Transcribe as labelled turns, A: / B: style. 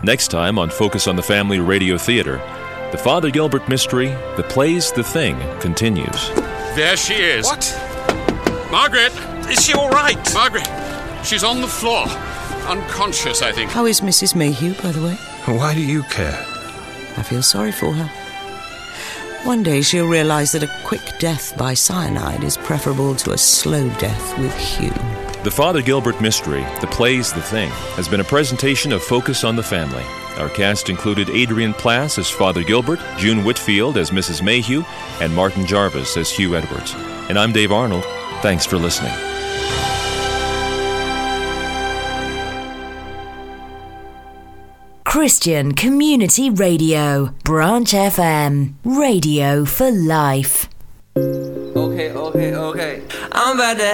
A: Next time on Focus on the Family Radio Theater, the Father Gilbert mystery, The Plays the Thing, continues.
B: There she is.
C: What?
B: Margaret!
C: Is she all right?
B: Margaret! She's on the floor. Unconscious, I think.
D: How is Mrs. Mayhew, by the way?
C: Why do you care?
D: I feel sorry for her. One day she'll realise that a quick death by cyanide is preferable to a slow death with Hugh.
A: The Father Gilbert mystery, The Plays the Thing, has been a presentation of Focus on the Family. Our cast included Adrian Plass as Father Gilbert, June Whitfield as Mrs. Mayhew, and Martin Jarvis as Hugh Edwards. And I'm Dave Arnold. Thanks for listening.
E: Christian Community Radio, Branch FM, radio for life.
F: Okay. I'm about to